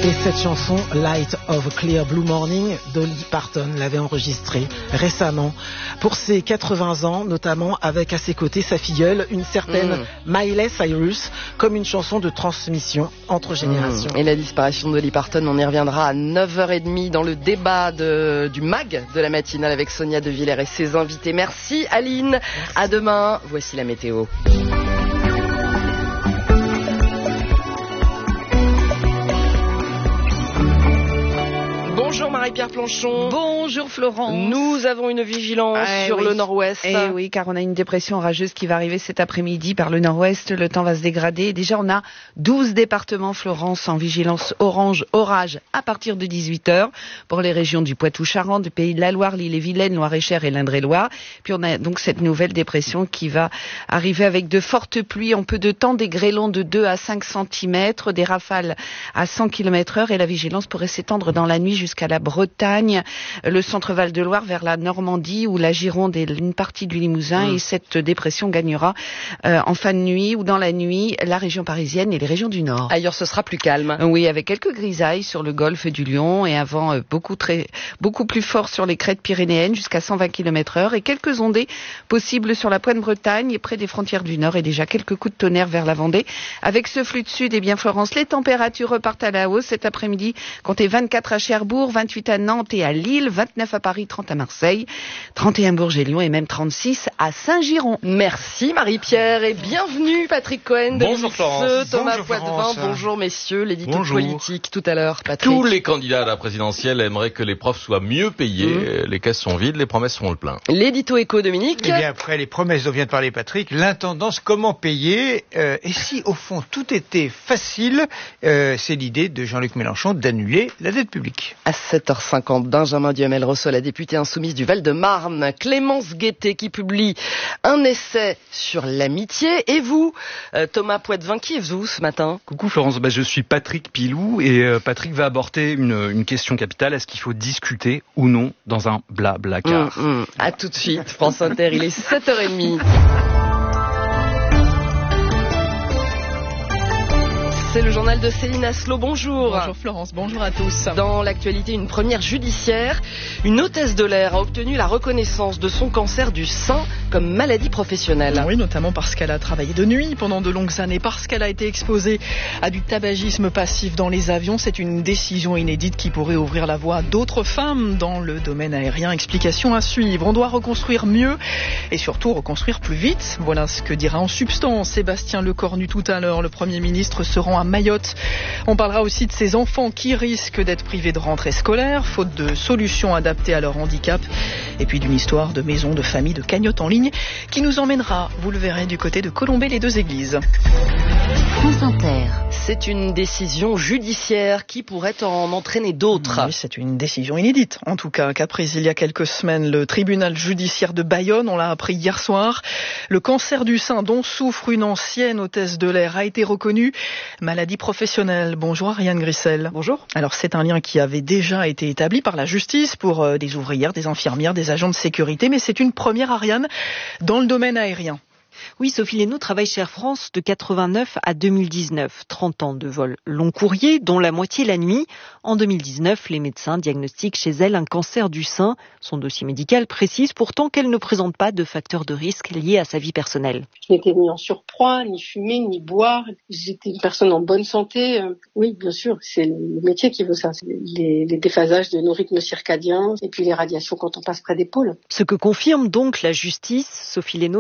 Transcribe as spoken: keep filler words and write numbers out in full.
Et cette chanson, Light of a Clear Blue Morning, Dolly Parton l'avait enregistrée récemment pour ses quatre-vingts ans, notamment avec à ses côtés sa filleule, une certaine mmh. Miley Cyrus, comme une chanson de transmission entre générations. Mmh. Et la disparition de Dolly Parton, on y reviendra à neuf heures trente dans le débat de, du M A G de la matinale avec Sonia De Villers et ses invités. Merci Aline, Merci. À demain, voici la météo. Bonjour Marie-Pierre Planchon. Bonjour Florence. Nous avons une vigilance eh sur oui. le nord-ouest. Eh oui, car on a une dépression orageuse qui va arriver cet après-midi par le nord-ouest. Le temps va se dégrader. Déjà, on a douze départements, Florence, en vigilance orange, orage à partir de dix-huit heures pour les régions du Poitou-Charentes, du Pays de la Loire, l'Ille-et-Vilaine, Loire-et-Cher et l'Indre-et-Loire. Puis on a donc cette nouvelle dépression qui va arriver avec de fortes pluies en peu de temps, des grêlons de deux à cinq centimètres, des rafales à cent kilomètres heure et la vigilance pourrait s'étendre dans la nuit jusqu'à la Bretagne, le centre Val-de-Loire vers la Normandie ou la Gironde et une partie du Limousin. Mmh. Et cette dépression gagnera euh, en fin de nuit ou dans la nuit la région parisienne et les régions du Nord. Ailleurs, ce sera plus calme. Oui, avec quelques grisailles sur le golfe du Lion et un vent euh, beaucoup, très, beaucoup plus fort sur les crêtes pyrénéennes jusqu'à cent vingt kilomètres heure et quelques ondées possibles sur la pointe Bretagne et près des frontières du Nord et déjà quelques coups de tonnerre vers la Vendée. Avec ce flux de sud, et eh bien Florence, les températures repartent à la hausse cet après-midi. Comptez vingt-quatre à Cherbourg, vingt-huit à Nantes et à Lille, vingt-neuf à Paris, trente à Marseille, trente et un Bourges et Lyon et même trente-six à Saint-Giron. Merci Marie-Pierre et bienvenue Patrick Cohen. Bonjour Florence. Thomas Bonjour Poitvin, Florence. Bonjour messieurs, l'édito Bonjour. Politique tout à l'heure. Patrick. Tous les candidats à la présidentielle aimeraient que les profs soient mieux payés. Mmh. Les caisses sont vides, les promesses font le plein. L'édito éco Dominique. Et bien après les promesses dont vient de parler Patrick, l'intendance comment payer euh, et si au fond tout était facile, euh, c'est l'idée de Jean-Luc Mélenchon d'annuler la dette publique. À sept heures cinquante, Benjamin Duhamel reçoit la députée insoumise du Val-de-Marne, Clémence Guettet, qui publie un essai sur l'amitié. Et vous, euh, Thomas Poitvin, qui êtes-vous ce matin? Coucou Florence, bah, je suis Patrick Pilou et euh, Patrick va aborder une, une question capitale. Est-ce qu'il faut discuter ou non dans un blabla-car? mmh, mmh. À tout de suite, France Inter, il est sept heures trente. C'est le journal de Céline Aslo, bonjour. Bonjour Florence, bonjour à tous. Dans l'actualité, une première judiciaire. Une hôtesse de l'air a obtenu la reconnaissance de son cancer du sein comme maladie professionnelle. Oui, notamment parce qu'elle a travaillé de nuit pendant de longues années, parce qu'elle a été exposée à du tabagisme passif dans les avions. C'est une décision inédite qui pourrait ouvrir la voie à d'autres femmes dans le domaine aérien. Explication à suivre. On doit reconstruire mieux et surtout reconstruire plus vite. Voilà ce que dira en substance Sébastien Lecornu tout à l'heure. Le Premier ministre se rend à Mayotte. On parlera aussi de ces enfants qui risquent d'être privés de rentrée scolaire, faute de solutions adaptées à leur handicap. Et puis d'une histoire de maison, de famille, de cagnotte en ligne qui nous emmènera, vous le verrez, du côté de Colombey-les-Deux-Églises. France Inter. C'est une décision judiciaire qui pourrait en entraîner d'autres. Oui, c'est une décision inédite. En tout cas, qu'après il y a quelques semaines, le tribunal judiciaire de Bayonne, on l'a appris hier soir, le cancer du sein dont souffre une ancienne hôtesse de l'air a été reconnu maladie professionnelle. Bonjour Ariane Grissel. Bonjour. Alors c'est un lien qui avait déjà été établi par la justice pour euh, des ouvrières, des infirmières, des agents de sécurité, mais c'est une première, Ariane, dans le domaine aérien. Oui, Sophie Lénaud travaille chez Air France de quatre-vingt-neuf à deux mille dix-neuf. trente ans de vol long courrier, dont la moitié la nuit. En deux mille dix-neuf, les médecins diagnostiquent chez elle un cancer du sein. Son dossier médical précise pourtant qu'elle ne présente pas de facteurs de risque liés à sa vie personnelle. Je n'étais ni en surpoids, ni fumer, ni boire. J'étais une personne en bonne santé. Oui, bien sûr, c'est le métier qui veut ça. Les, les déphasages de nos rythmes circadiens et puis les radiations quand on passe près des pôles. Ce que confirme donc la justice, Sophie Lénaud,